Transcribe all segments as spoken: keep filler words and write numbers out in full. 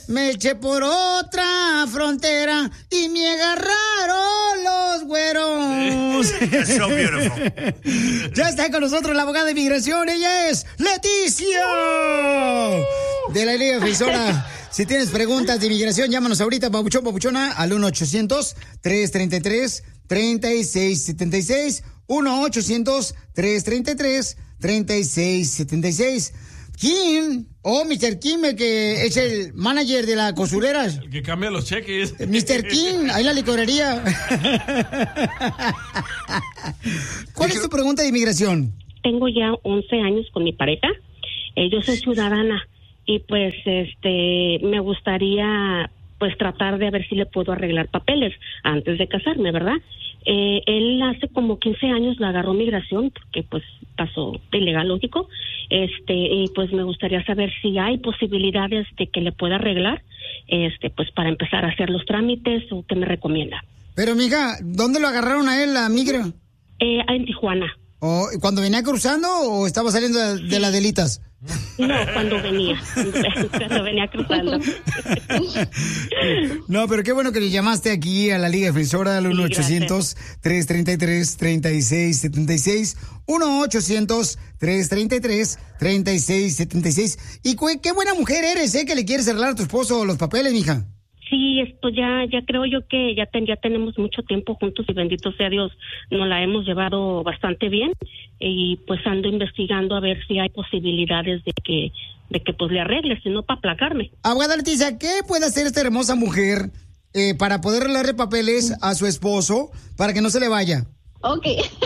Me eché por otra frontera y me agarraron los güeros. That's so beautiful. Ya está con nosotros la abogada de inmigración. Ella es Leticia de la Liga Defensora. Si tienes preguntas de inmigración, llámanos ahorita, papuchón, papuchona, al uno ochocientos, tres treinta y tres, treinta y seis setenta y seis. uno ochocientos, tres treinta y tres, treinta y seis setenta y seis. Kim, o oh, mister Kim, el que es el manager de la cosurera. El que cambia los cheques. mister Kim, ahí la licorería. ¿Cuál es tu pregunta de inmigración? Tengo ya once años con mi pareja. Eh, yo soy ciudadana y pues este me gustaría pues tratar de a ver si le puedo arreglar papeles antes de casarme, ¿verdad? Eh, él hace como quince años la agarró migración porque pues pasó de ilegal, lógico. Este, y pues me gustaría saber si hay posibilidades de que le pueda arreglar, este, pues para empezar a hacer los trámites o qué me recomienda. Pero, mija, ¿dónde lo agarraron a él, la migra? Eh, en Tijuana. ¿O cuando venía cruzando o estaba saliendo de, de las delitas? No, cuando venía, cuando venía cruzando. No, pero qué bueno que le llamaste aquí a la Liga Defensora al uno ochocientos, tres treinta y tres, treinta y seis setenta y seis. uno ochocientos, tres treinta y tres, treinta y seis setenta y seis. Y qué buena mujer eres, ¿eh? Que le quieres arreglar a tu esposo los papeles, mija. Sí, esto ya, ya creo yo que ya, ten, ya tenemos mucho tiempo juntos y bendito sea Dios, nos la hemos llevado bastante bien y pues ando investigando a ver si hay posibilidades de que, de que pues le arregle, si no para aplacarme. Abogada Leticia, ¿qué puede hacer esta hermosa mujer eh, para poder arreglarle papeles a su esposo para que no se le vaya? Ok,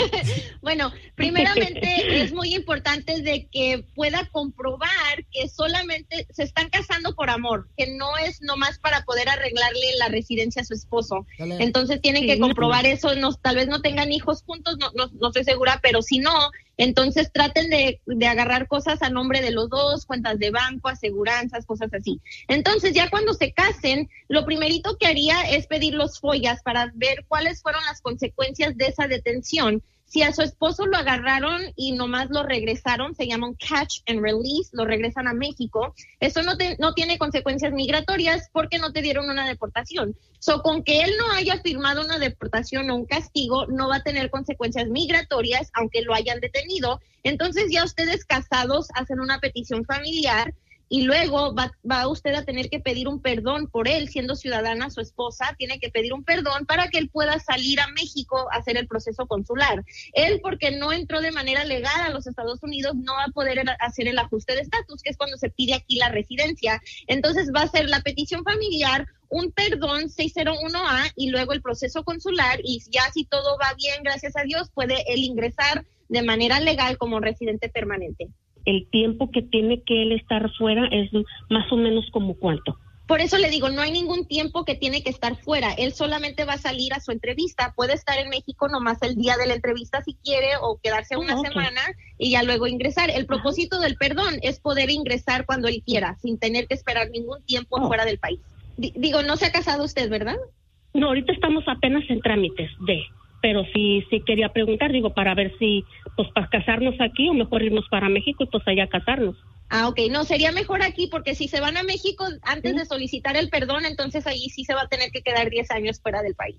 bueno, primeramente es muy importante de que pueda comprobar que solamente se están casando por amor, que no es nomás para poder arreglarle la residencia a su esposo. Dale. Entonces tienen sí, que comprobar eso, no, tal vez no tengan hijos juntos, no, no, no estoy segura, pero si no, entonces traten de, de agarrar cosas a nombre de los dos, cuentas de banco, aseguranzas, cosas así. Entonces ya cuando se casen, lo primerito que haría es pedir los follas para ver cuáles fueron las consecuencias de esa detención. Si a su esposo lo agarraron y nomás lo regresaron, se llama un catch and release, lo regresan a México, eso no, te, no tiene consecuencias migratorias porque no te dieron una deportación. So, con que él no haya firmado una deportación o un castigo, no va a tener consecuencias migratorias, aunque lo hayan detenido. Entonces ya ustedes casados hacen una petición familiar y luego va, va usted a tener que pedir un perdón por él, siendo ciudadana, su esposa, tiene que pedir un perdón para que él pueda salir a México a hacer el proceso consular. Él, porque no entró de manera legal a los Estados Unidos, no va a poder hacer el ajuste de estatus, que es cuando se pide aquí la residencia. Entonces va a ser la petición familiar, un perdón seiscientos uno A y luego el proceso consular, y ya si todo va bien, gracias a Dios, puede él ingresar de manera legal como residente permanente. El tiempo que tiene que él estar fuera es más o menos como cuánto. Por eso le digo, no hay ningún tiempo que tiene que estar fuera. Él solamente va a salir a su entrevista. Puede estar en México nomás el día de la entrevista si quiere o quedarse una oh, okay. semana y ya luego ingresar. El propósito del perdón es poder ingresar cuando él quiera, sin tener que esperar ningún tiempo oh. fuera del país. D- digo, no se ha casado usted, ¿verdad? No, ahorita estamos apenas en trámites de... Pero sí, sí quería preguntar, digo, para ver si, pues, para casarnos aquí o mejor irnos para México y pues allá casarnos. Ah, ok. No, sería mejor aquí porque si se van a México antes ¿Sí? de solicitar el perdón, entonces allí sí se va a tener que quedar diez años fuera del país.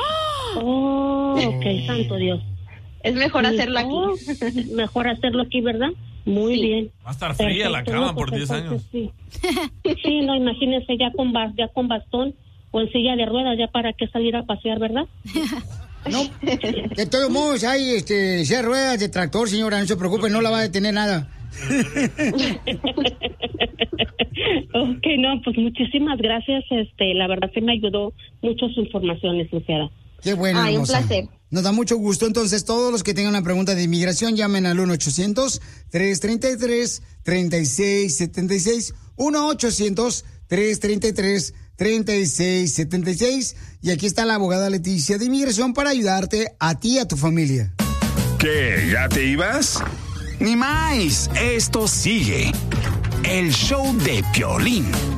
Oh, ok, santo Dios. Es mejor hacerlo oh, aquí. Mejor hacerlo aquí, ¿verdad? Muy sí. bien. Va a estar fría Perfecto. la cama no, pues, por diez años. Sí. sí, no, imagínense ya con, ya con bastón o en silla de ruedas, ya para qué salir a pasear, ¿verdad? No, de todos modos hay este, seis ruedas de tractor, señora, no se preocupe, no la va a detener nada. Ok, no, pues muchísimas gracias, este, la verdad se me ayudó mucho su información, licenciada. Qué bueno, Ay, hermosa. un placer. Nos da mucho gusto, entonces todos los que tengan una pregunta de inmigración llamen al uno ochocientos, tres treinta y tres, treinta y seis setenta y seis, uno ochocientos, tres treinta y tres, treinta y seis setenta y seis, y aquí está la abogada Leticia de inmigración para ayudarte a ti y a tu familia. ¿Qué? ¿Ya te ibas? Ni más, esto sigue. El show de Piolín.